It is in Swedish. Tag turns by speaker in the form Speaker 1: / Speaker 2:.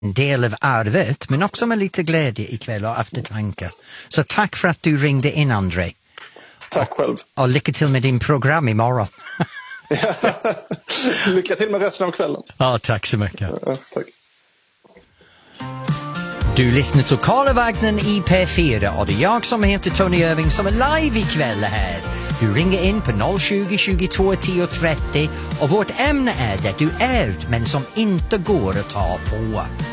Speaker 1: en del av arvet, men också med lite glädje ikväll och eftertanke. Så tack för att du ringde in, André.
Speaker 2: Tack själv.
Speaker 1: Och lycka till med din program imorgon.
Speaker 2: Lycka till med resten av kvällen.
Speaker 1: Ja, tack så mycket.
Speaker 2: Ja, tack.
Speaker 1: Du lyssnar till Karlavagnen i P4 och det är jag som heter Tony Irving som är live ikväll här. Du ringer in på 020 22 10 30 och vårt ämne är det du ärvt men som inte går att ta på.